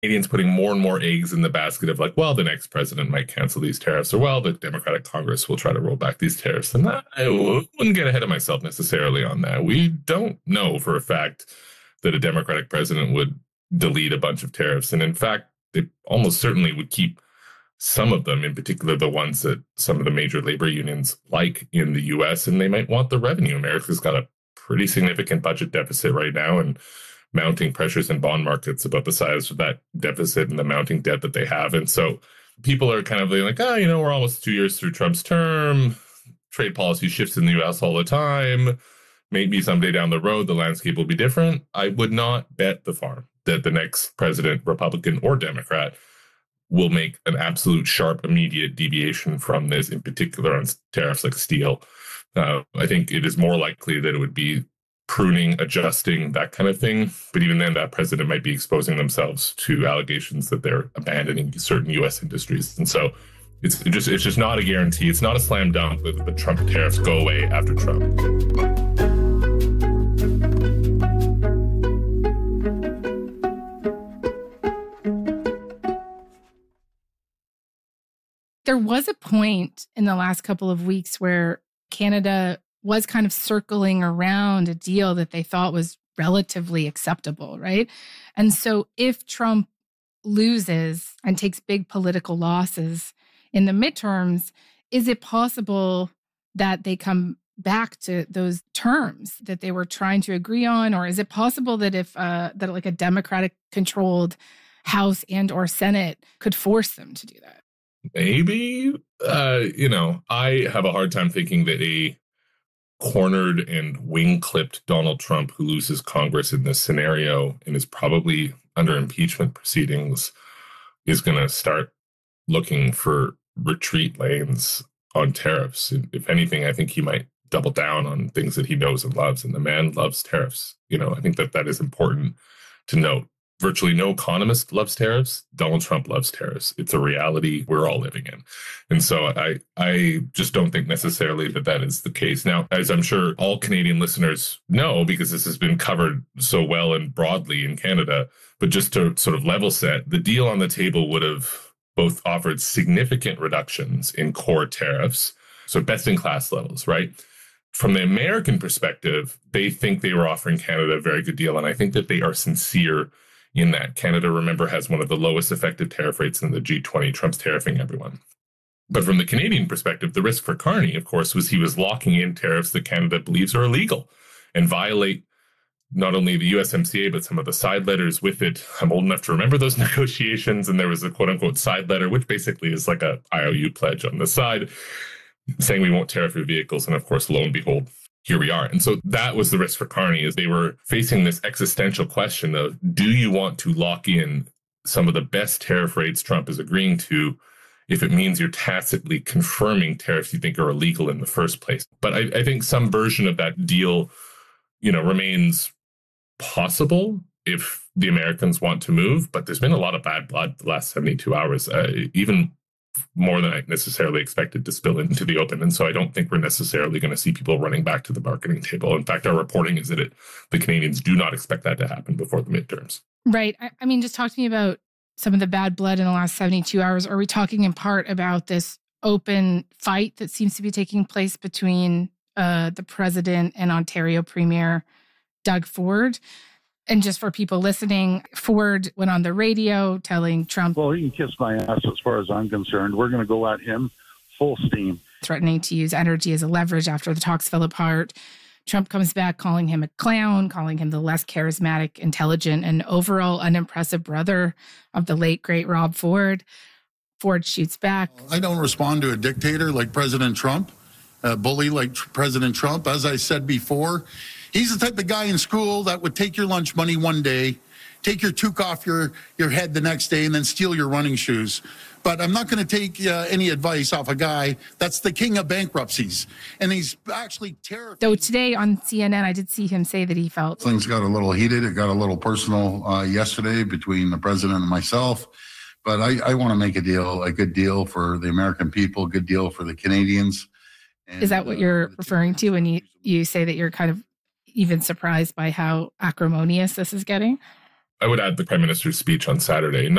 Canadians putting more and more eggs in the basket of like, well, the next president might cancel these tariffs, or well, the Democratic Congress will try to roll back these tariffs. And I wouldn't get ahead of myself necessarily on that. We don't know for a fact that a Democratic president would delete a bunch of tariffs. And in fact, they almost certainly would keep some of them, in particular the ones that some of the major labor unions like in the US, and they might want the revenue. America's got a pretty significant budget deficit right now, and mounting pressures in bond markets about the size of that deficit and the mounting debt that they have. And so people are kind of like, we're almost 2 years through Trump's term. Trade policy shifts in the U.S. all the time. Maybe someday down the road, the landscape will be different. I would not bet the farm that the next president, Republican or Democrat, will make an absolute sharp, immediate deviation from this, in particular on tariffs like steel. I think it is more likely that it would be pruning, adjusting, that kind of thing. But even then, that president might be exposing themselves to allegations that they're abandoning certain U.S. industries. And so it's just not a guarantee. It's not a slam dunk that the Trump tariffs go away after Trump. There was a point in the last couple of weeks where Canada was kind of circling around a deal that they thought was relatively acceptable, right? And so if Trump loses and takes big political losses in the midterms, is it possible that they come back to those terms that they were trying to agree on? Or is it possible that if that like a Democratic controlled House and or Senate could force them to do that? Maybe, I have a hard time thinking that a cornered and wing-clipped Donald Trump who loses Congress in this scenario and is probably under impeachment proceedings is going to start looking for retreat lanes on tariffs. If anything, I think he might double down on things that he knows and loves, and the man loves tariffs. I think that is important to note. Virtually no economist loves tariffs. Donald Trump loves tariffs. It's a reality we're all living in. And so I just don't think necessarily that is the case. Now, as I'm sure all Canadian listeners know, because this has been covered so well and broadly in Canada, but just to sort of level set, the deal on the table would have both offered significant reductions in core tariffs, so best in class levels, right? From the American perspective, they think they were offering Canada a very good deal. And I think that they are sincere in that. Canada, remember, has one of the lowest effective tariff rates in the G20. Trump's tariffing everyone. But from the Canadian perspective, the risk for Carney, of course, was he was locking in tariffs that Canada believes are illegal and violate not only the USMCA, but some of the side letters with it. I'm old enough to remember those negotiations, and there was a quote-unquote side letter, which basically is like a IOU pledge on the side, saying we won't tariff your vehicles. And of course, lo and behold, here we are. And so that was the risk for Carney, is they were facing this existential question of, do you want to lock in some of the best tariff rates Trump is agreeing to if it means you're tacitly confirming tariffs you think are illegal in the first place? But I think some version of that deal, remains possible if the Americans want to move. But there's been a lot of bad blood the last 72 hours, even more than I necessarily expected to spill into the open. And so I don't think we're necessarily going to see people running back to the bargaining table. In fact, our reporting is that the Canadians do not expect that to happen before the midterms. Right. I mean, just talk to me about some of the bad blood in the last 72 hours. Are we talking in part about this open fight that seems to be taking place between the president and Ontario Premier Doug Ford? And just for people listening, Ford went on the radio telling Trump, well, he can kiss my ass as far as I'm concerned. We're going to go at him full steam. Threatening to use energy as a leverage after the talks fell apart. Trump comes back calling him a clown, calling him the less charismatic, intelligent, and overall unimpressive brother of the late, great Rob Ford. Ford shoots back. I don't respond to a dictator like President Trump, a bully like President Trump. As I said before, he's the type of guy in school that would take your lunch money one day, take your toque off your head the next day, and then steal your running shoes. But I'm not going to take any advice off a guy that's the king of bankruptcies. And he's actually terrified. Though today on CNN, I did see him say that he felt things got a little heated. It got a little personal yesterday between the president and myself. But I want to make a good deal for the American people, a good deal for the Canadians. And, is that what you're referring to when you say that you're kind of even surprised by how acrimonious this is getting? I would add the prime minister's speech on Saturday.